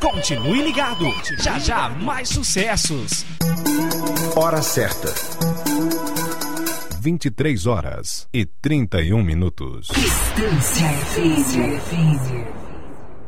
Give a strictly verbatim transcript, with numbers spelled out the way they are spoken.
Continue ligado. Já já mais sucessos. Hora certa. vinte e três horas e trinta e um minutos. Distância F M.